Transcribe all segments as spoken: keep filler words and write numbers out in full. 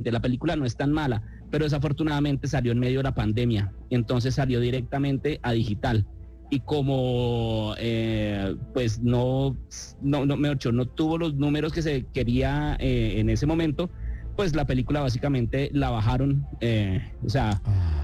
exactamente, la película no es tan mala, pero desafortunadamente salió en medio de la pandemia, entonces salió directamente a digital. Y como eh, pues no, no, no, mejor dicho, no tuvo los números que se quería eh, en ese momento, pues la película básicamente la bajaron, eh, o sea,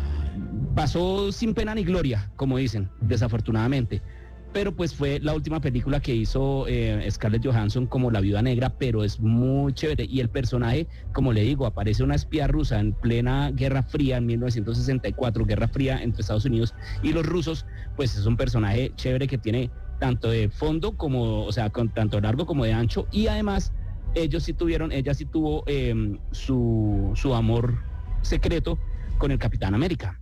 pasó sin pena ni gloria, como dicen, desafortunadamente. Pero pues fue la última película que hizo eh, Scarlett Johansson como la Viuda Negra, pero es muy chévere. Y el personaje, como le digo, aparece una espía rusa en plena Guerra Fría, en mil novecientos sesenta y cuatro, Guerra Fría entre Estados Unidos y los rusos, pues es un personaje chévere que tiene tanto de fondo como, o sea, con tanto largo como de ancho. Y además, ellos sí tuvieron, ella sí tuvo eh, su, su amor secreto con el Capitán América.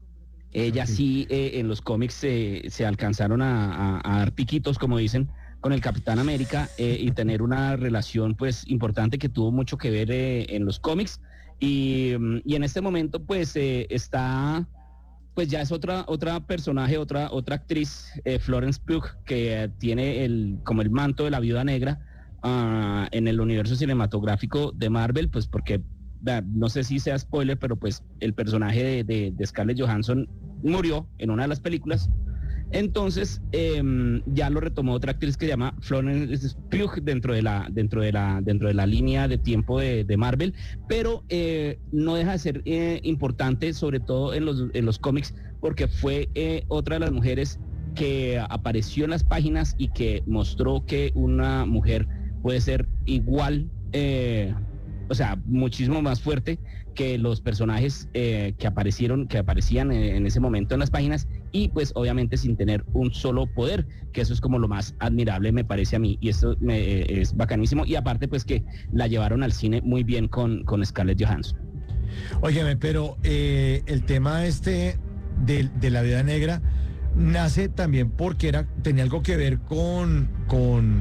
Ella sí, eh, en los cómics eh, se alcanzaron a, a, a dar piquitos, como dicen, con el Capitán América eh, y tener una relación pues importante que tuvo mucho que ver eh, en los cómics. Y, y en este momento pues eh, está, pues ya es otra otra personaje, otra otra actriz, eh, Florence Pugh, que eh, tiene el como el manto de la Viuda Negra uh, en el universo cinematográfico de Marvel, pues porque no sé si sea spoiler, pero pues el personaje de, de, de Scarlett Johansson murió en una de las películas. Entonces eh, ya lo retomó otra actriz que se llama Florence Pugh dentro de la dentro de la dentro de la línea de tiempo de, de Marvel, pero eh, no deja de ser eh, importante, sobre todo en los en los cómics, porque fue eh, otra de las mujeres que apareció en las páginas y que mostró que una mujer puede ser igual eh, o sea, muchísimo más fuerte que los personajes eh, que aparecieron, que aparecían en, en ese momento en las páginas, y pues obviamente sin tener un solo poder, que eso es como lo más admirable me parece a mí, y esto me, eh, es bacanísimo, y aparte pues que la llevaron al cine muy bien con, con Scarlett Johansson. Óyeme, pero eh, el tema este de, de la Viuda Negra nace también porque era, tenía algo que ver con, con,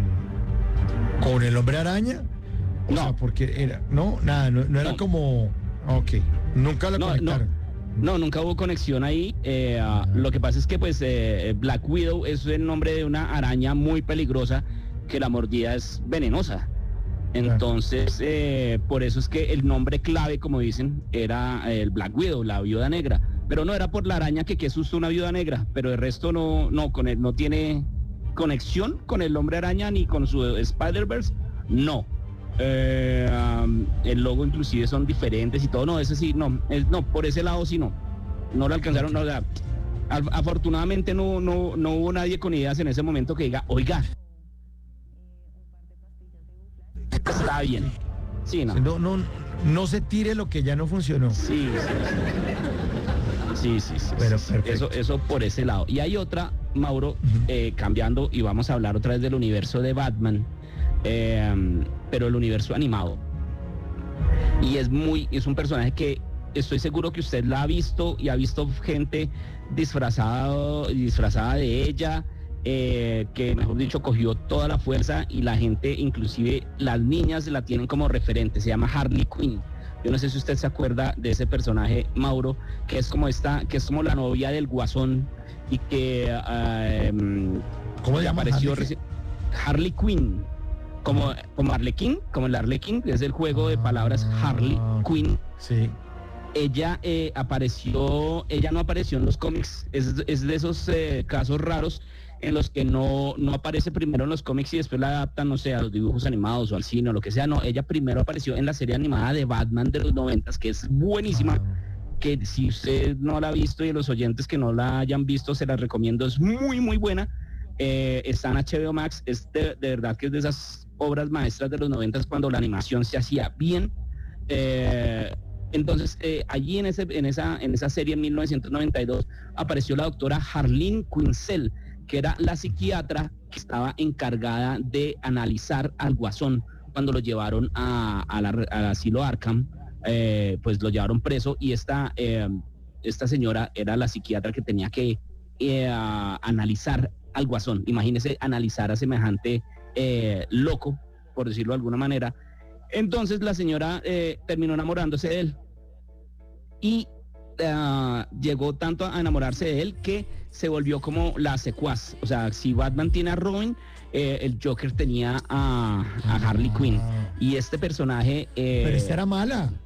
con el Hombre Araña. O no. sea, porque era, no, nada, no, no era no. como, ok, nunca lo no, conectaron. No, no, nunca hubo conexión ahí. Eh, uh, lo que pasa es que pues eh, Black Widow es el nombre de una araña muy peligrosa que la mordida es venenosa. Entonces, eh, por eso es que el nombre clave, como dicen, era el Black Widow, la Viuda Negra. Pero no era por la araña, que qué susto una Viuda Negra, pero el resto no, no, con él no tiene conexión con el Hombre Araña ni con su Spider-Verse, no. Eh, um, el logo inclusive son diferentes y todo, no, ese sí, no, es, no, por ese lado sí no, no lo alcanzaron, no, o sea, afortunadamente no, no, no hubo nadie con ideas en ese momento que diga, oiga, está bien, sí, no. No, no, no se tire lo que ya no funcionó. Sí, sí, sí, sí, sí, pero sí, eso, eso por ese lado. Y hay otra, Mauro, uh-huh. eh, cambiando, y vamos a hablar otra vez del universo de Batman. Eh, pero el universo animado, y es muy es un personaje que estoy seguro que usted la ha visto y ha visto gente disfrazado disfrazada de ella, eh, que mejor dicho cogió toda la fuerza, y la gente, inclusive las niñas, la tienen como referente. Se llama Harley Quinn. Yo no sé si usted se acuerda de ese personaje, Mauro, que es como esta, que es como la novia del Guasón, y que uh, ¿cómo se llama? Apareció reci- Harley Quinn. Como, como Arlequín, como el Arlequín, es el juego de palabras Harley Quinn. Sí. Ella eh, apareció, ella no apareció en los cómics, es, es de esos eh, casos raros en los que no, no aparece primero en los cómics y después la adaptan, no sé, a los dibujos animados o al cine o lo que sea. No, ella primero apareció en la serie animada de Batman de los noventas, que es buenísima, que si usted no la ha visto, y los oyentes que no la hayan visto, se la recomiendo, es muy muy buena. Eh, está en H B O Max, es de, de verdad que es de esas obras maestras de los noventas cuando la animación se hacía bien. Eh, entonces eh, allí en, ese, en, esa, en esa serie en mil novecientos noventa y dos apareció la doctora Harleen Quinzel, que era la psiquiatra que estaba encargada de analizar al Guasón cuando lo llevaron a, a la, al asilo Arkham. Eh, pues lo llevaron preso, y esta, eh, esta señora era la psiquiatra que tenía que eh, analizar al Guasón. Imagínese analizar a semejante eh, loco, por decirlo de alguna manera. Entonces la señora eh, terminó enamorándose de él, y uh, llegó tanto a enamorarse de él que se volvió como la secuaz. O sea, si Batman tiene a Robin, eh, el Joker tenía a, a Harley Quinn, y este personaje... Eh, pero esta era mala.